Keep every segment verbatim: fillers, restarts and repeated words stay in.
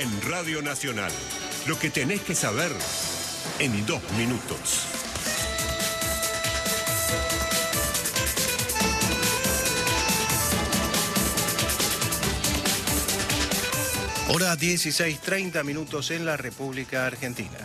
en Radio Nacional. Lo que tenés que saber en dos minutos. Hora dieciséis treinta minutos en la República Argentina.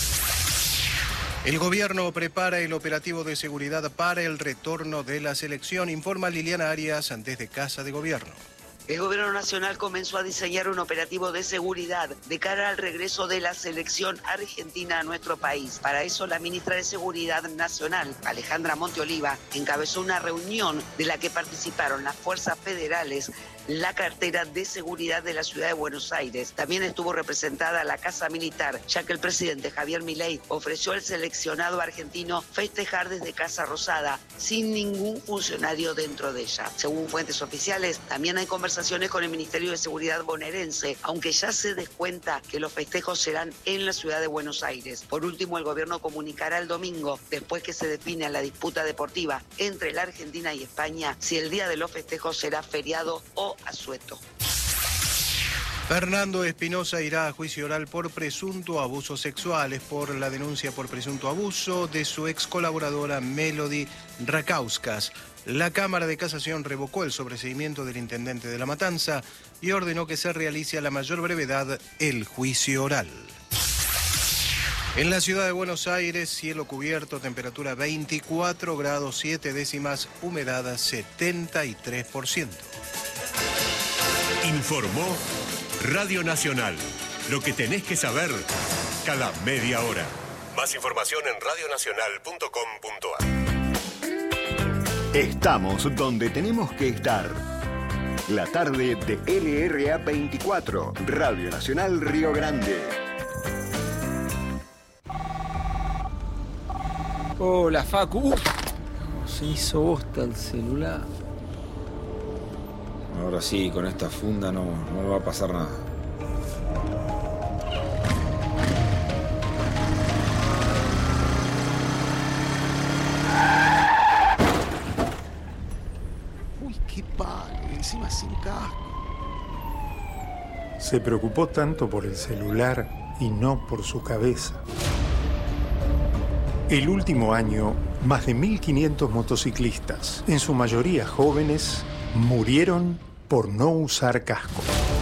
El gobierno prepara el operativo de seguridad para el retorno de la selección, informa Liliana Arias desde Casa de Gobierno. El Gobierno Nacional comenzó a diseñar un operativo de seguridad de cara al regreso de la selección argentina a nuestro país. Para eso, la ministra de Seguridad Nacional, Alejandra Monteoliva, encabezó una reunión de la que participaron las fuerzas federales, la cartera de seguridad de la ciudad de Buenos Aires. También estuvo representada la Casa Militar, ya que el presidente Javier Milei ofreció al seleccionado argentino festejar desde Casa Rosada, sin ningún funcionario dentro de ella. Según fuentes oficiales, también hay conversaciones con el Ministerio de Seguridad bonaerense, aunque ya se descuenta que los festejos serán en la ciudad de Buenos Aires. Por último, el gobierno comunicará el domingo, después que se define la disputa deportiva entre la Argentina y España, si el día de los festejos será feriado o asueto. Fernando Espinosa irá a juicio oral por presunto abusos sexuales por la denuncia por presunto abuso de su ex colaboradora Melody Rakauskas. La Cámara de Casación revocó el sobreseimiento del intendente de La Matanza y ordenó que se realice a la mayor brevedad el juicio oral. En la ciudad de Buenos Aires, cielo cubierto, temperatura veinticuatro grados siete décimas, humedad setenta y tres por ciento. Informó Radio Nacional. Lo que tenés que saber cada media hora. Más información en radio nacional punto com punto a r. Estamos donde tenemos que estar. La tarde de L R A veinticuatro, Radio Nacional Río Grande. Hola, Facu. Uh, se hizo bosta el celular. Ahora sí, con esta funda no, no me va a pasar nada. Uy, qué palo, encima sin casco. Se preocupó tanto por el celular y no por su cabeza. El último año, más de mil quinientos motociclistas, en su mayoría jóvenes, murieron por no usar casco.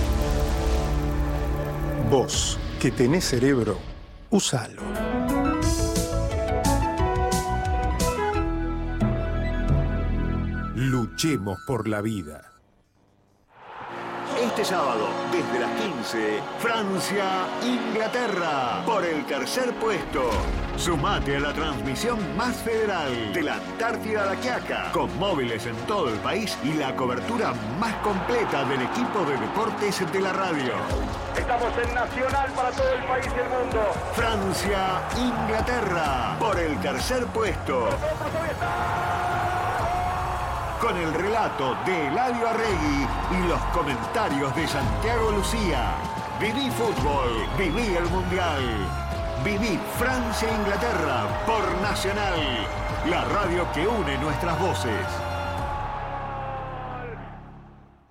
Vos, que tenés cerebro, úsalo. Luchemos por la vida. Este sábado, desde las quince, Francia-Inglaterra, por el tercer puesto. Sumate a la transmisión más federal de la Antártida a la Quiaca, con móviles en todo el país y la cobertura más completa del equipo de deportes de la radio. Estamos en Nacional para todo el país y el mundo. Francia-Inglaterra, por el tercer puesto. Con el relato de Eladio Arregui y los comentarios de Santiago Lucía. Viví fútbol, viví el Mundial. Viví Francia e Inglaterra por Nacional, la radio que une nuestras voces.